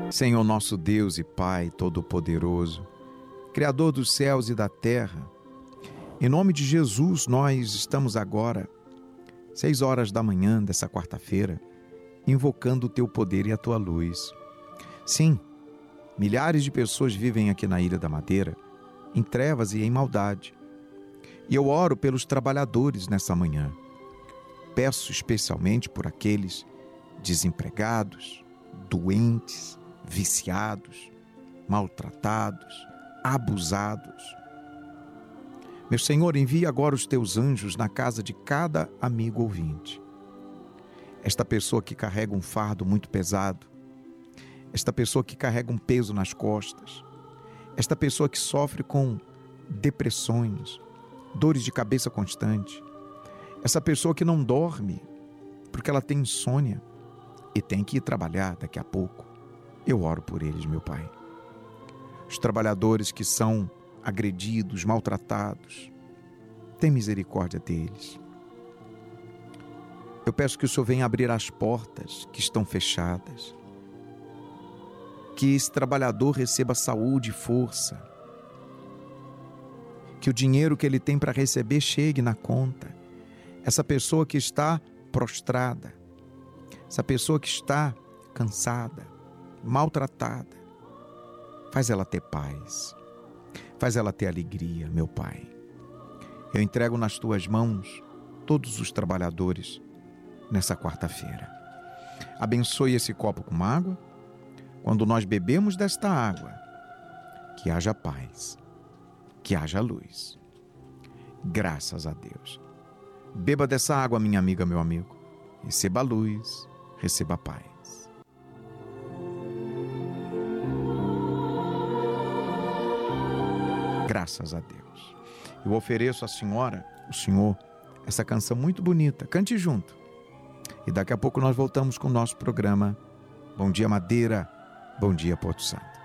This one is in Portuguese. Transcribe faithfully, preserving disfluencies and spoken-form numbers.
Senhor nosso Deus e Pai Todo-Poderoso, Criador dos céus e da terra, em nome de Jesus, nós estamos agora, seis horas da manhã dessa quarta-feira, invocando o Teu poder e a Tua luz. Sim, milhares de pessoas vivem aqui na Ilha da Madeira, em trevas e em maldade. E eu oro pelos trabalhadores nessa manhã. Peço especialmente por aqueles desempregados, doentes, viciados, maltratados, abusados. Meu Senhor, envia agora os Teus anjos na casa de cada amigo ouvinte. Esta pessoa que carrega um fardo muito pesado, esta pessoa que carrega um peso nas costas, esta pessoa que sofre com depressões, dores de cabeça constante, essa pessoa que não dorme porque ela tem insônia e tem que ir trabalhar daqui a pouco. Eu oro por eles, meu Pai. Os trabalhadores que são agredidos, maltratados, tem misericórdia deles. Eu peço que o Senhor venha abrir as portas que estão fechadas, que esse trabalhador receba saúde e força, que o dinheiro que ele tem para receber chegue na conta. Essa pessoa que está prostrada, essa pessoa que está cansada, maltratada, faz ela ter paz, faz ela ter alegria, meu Pai. Eu entrego nas Tuas mãos todos os trabalhadores nessa quarta-feira. Abençoe esse copo com água. Quando nós bebemos desta água, que haja paz, que haja luz. Graças a Deus. Beba dessa água, minha amiga, meu amigo. Receba a luz, receba a paz. Graças a Deus. Eu ofereço à senhora, o senhor, essa canção muito bonita. Cante junto. E daqui a pouco nós voltamos com o nosso programa Bom Dia Madeira, Bom Dia Porto Santo.